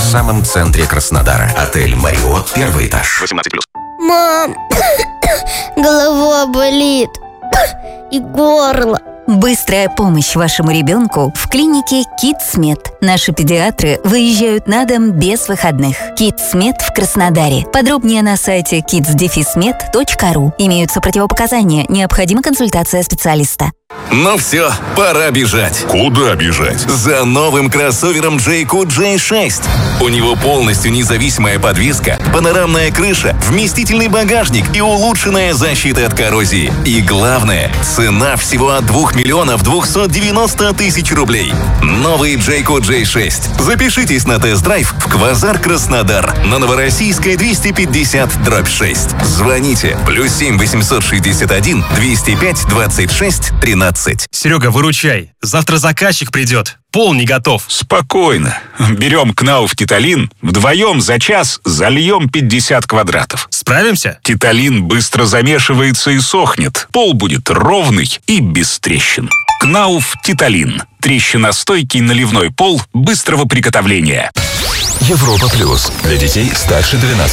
самом центре Краснодара. Отель «Мариот», первый этаж. 18+. Мам, голова болит и горло. Быстрая помощь вашему ребенку в клинике KidsMed. Наши педиатры выезжают на дом без выходных. KidsMed в Краснодаре. Подробнее на сайте kids-med.ru. Имеются противопоказания. Необходима консультация специалиста. Ну все, пора бежать. Куда бежать? За новым кроссовером Jayco J6. У него полностью независимая подвеска, панорамная крыша, вместительный багажник и улучшенная защита от коррозии. И главное, цена всего от 2 миллионов 290 тысяч рублей. Новый Jayco J6. Запишитесь на тест-драйв в Квазар Краснодар на Новороссийской 250/6. Звоните +7 861 205 26 13. Серега, выручай. Завтра заказчик придет. Пол не готов. Спокойно. Берем Knauf Титалин. Вдвоем за час зальем 50 квадратов. Справимся? Титалин быстро замешивается и сохнет. Пол будет ровный и без трещин. Knauf Титалин. Трещиностойкий наливной пол быстрого приготовления. Европа плюс. Для детей старше 12.